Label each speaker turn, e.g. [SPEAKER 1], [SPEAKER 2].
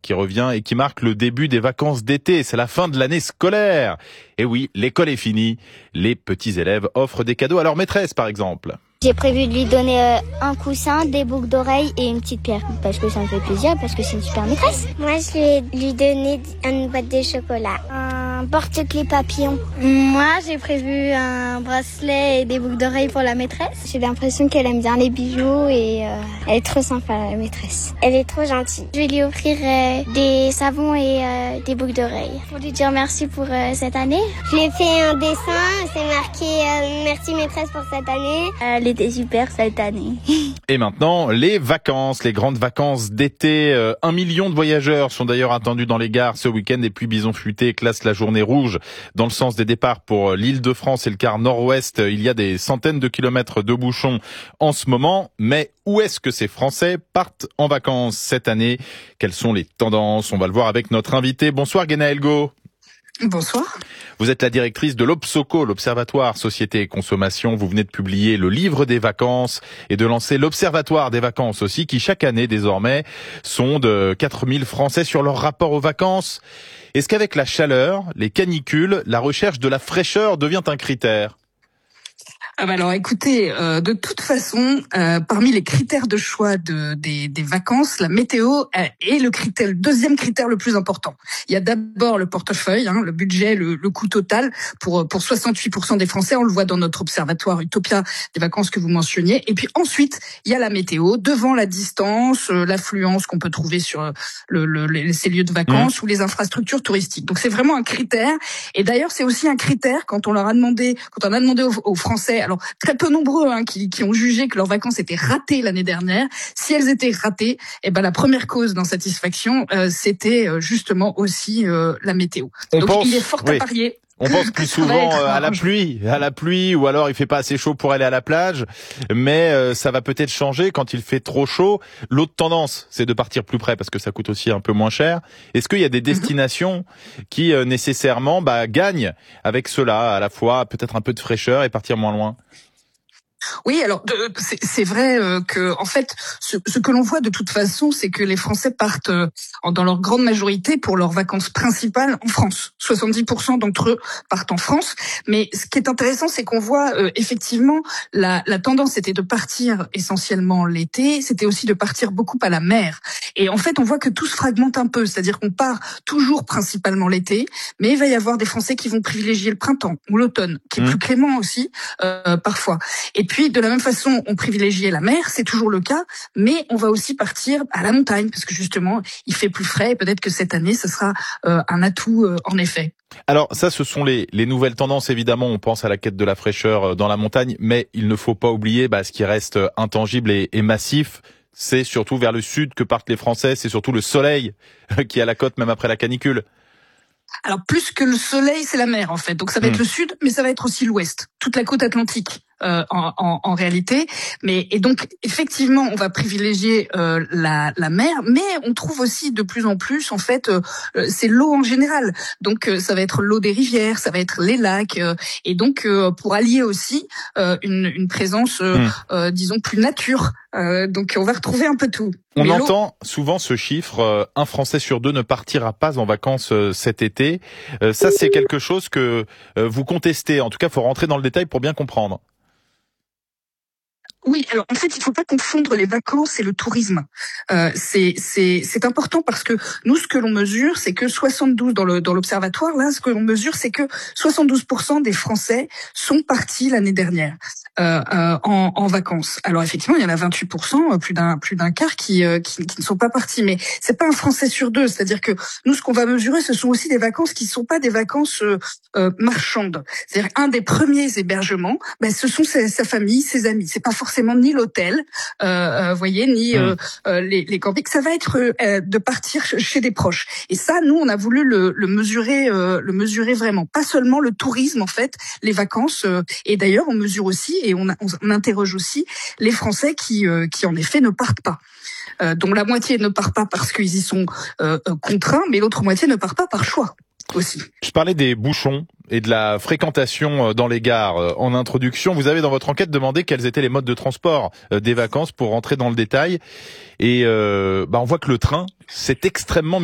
[SPEAKER 1] qui revient et qui marque le début des vacances d'été. C'est la fin de l'année scolaire. Et oui, l'école est finie. Les petits élèves offrent des cadeaux à leur maîtresse, par exemple.
[SPEAKER 2] J'ai prévu de lui donner un coussin, des boucles d'oreilles et une petite pierre. Parce que ça me fait plaisir, parce que c'est une super maîtresse. Moi, je vais lui donner une boîte de chocolat. Un porte-clés papillon. Moi, j'ai prévu un bracelet et des boucles d'oreilles pour la maîtresse. J'ai l'impression qu'elle aime bien les bijoux et elle est trop sympa, la maîtresse. Elle est trop gentille. Je vais lui offrir des savons et des boucles d'oreilles. Pour lui dire merci pour cette année. Je lui ai fait un dessin, c'est marqué merci maîtresse pour cette année. Elle était super cette année.
[SPEAKER 1] Et maintenant, les vacances, les grandes vacances d'été. 1 million de voyageurs sont d'ailleurs attendus dans les gares ce week-end. Et puis Bison Futé classe la journée rouge dans le sens des départs pour l'Île-de-France et le quart nord-ouest. Il y a des centaines de kilomètres de bouchons en ce moment. Mais où est-ce que ces Français partent en vacances cette année? Quelles sont les tendances? On va le voir avec notre invité. Bonsoir Guéna Elgo.
[SPEAKER 3] Bonsoir.
[SPEAKER 1] Vous êtes la directrice de l'Obsoco, l'Observatoire Société et Consommation. Vous venez de publier le livre des vacances et de lancer l'Observatoire des vacances aussi, qui chaque année désormais sonde 4000 Français sur leur rapport aux vacances. Est-ce qu'avec la chaleur, les canicules, la recherche de la fraîcheur devient un critère ?
[SPEAKER 3] Alors écoutez, de toute façon, parmi les critères de choix des vacances, la météo est le deuxième critère le plus important. Il y a d'abord le portefeuille, le budget, le coût total pour 68% des Français. On le voit dans notre observatoire Utopia des vacances que vous mentionniez. Et puis ensuite, il y a la météo, devant la distance, l'affluence qu'on peut trouver sur ces lieux de vacances ou les infrastructures touristiques. Donc c'est vraiment un critère. Et d'ailleurs, c'est aussi un critère quand on a demandé aux Français, alors très peu nombreux qui ont jugé que leurs vacances étaient ratées l'année dernière. Si elles étaient ratées, la première cause d'insatisfaction, c'était justement aussi la météo. Il est fort à parier.
[SPEAKER 1] On pense plus souvent à la pluie, ou alors il fait pas assez chaud pour aller à la plage, mais ça va peut-être changer quand il fait trop chaud. L'autre tendance, c'est de partir plus près parce que ça coûte aussi un peu moins cher. Est-ce qu'il y a des destinations qui nécessairement gagnent avec cela, à la fois peut-être un peu de fraîcheur et partir moins loin ?
[SPEAKER 3] Oui, alors c'est vrai que en fait, ce que l'on voit de toute façon, c'est que les Français partent dans leur grande majorité pour leurs vacances principales en France. 70% d'entre eux partent en France. Mais ce qui est intéressant, c'est qu'on voit effectivement la tendance était de partir essentiellement l'été, c'était aussi de partir beaucoup à la mer. Et en fait, on voit que tout se fragmente un peu, c'est-à-dire qu'on part toujours principalement l'été, mais il va y avoir des Français qui vont privilégier le printemps ou l'automne, qui est plus clément aussi parfois. Et puis, de la même façon, on privilégiait la mer, c'est toujours le cas, mais on va aussi partir à la montagne, parce que justement, il fait plus frais, et peut-être que cette année, ce sera un atout, en effet.
[SPEAKER 1] Alors ça, ce sont les nouvelles tendances, évidemment, on pense à la quête de la fraîcheur dans la montagne, mais il ne faut pas oublier ce qui reste intangible et massif, c'est surtout vers le sud que partent les Français, c'est surtout le soleil qui est à la côte, même après la canicule.
[SPEAKER 3] Alors plus que le soleil, c'est la mer en fait. Donc ça va être le sud, mais ça va être aussi l'ouest, toute la côte atlantique en réalité. Et donc effectivement, on va privilégier la mer, mais on trouve aussi de plus en plus en fait, c'est l'eau en général. Donc ça va être l'eau des rivières, ça va être les lacs, et donc pour allier aussi une présence, disons plus nature. Donc on va retrouver un peu tout.
[SPEAKER 1] On entend souvent ce chiffre, un Français sur deux ne partira pas en vacances cet été. Ça, c'est quelque chose que vous contestez. En tout cas, il faut rentrer dans le détail pour bien comprendre.
[SPEAKER 3] Oui, alors en fait, il ne faut pas confondre les vacances et le tourisme. C'est important parce que nous, ce que l'on mesure, c'est que 72 dans l'observatoire, là, ce que l'on mesure, c'est que 72% des Français sont partis l'année dernière en vacances. Alors effectivement, il y en a 28%, plus d'un quart qui ne sont pas partis, mais c'est pas un Français sur deux. C'est-à-dire que nous, ce qu'on va mesurer, ce sont aussi des vacances qui ne sont pas des vacances marchandes. C'est-à-dire un des premiers hébergements, ce sont sa famille, ses amis. C'est pas forcément ni l'hôtel, voyez, ni les campings. Ça va être de partir chez des proches. Et ça, nous, on a voulu le mesurer vraiment. Pas seulement le tourisme, en fait, les vacances. Et d'ailleurs, on mesure aussi et on interroge aussi les Français qui en effet ne partent pas. Dont la moitié ne part pas parce qu'ils y sont contraints, mais l'autre moitié ne part pas par choix aussi.
[SPEAKER 1] Je parlais des bouchons et de la fréquentation dans les gares. En introduction, vous avez dans votre enquête demandé quels étaient les modes de transport des vacances pour rentrer dans le détail. Et on voit que le train, c'est extrêmement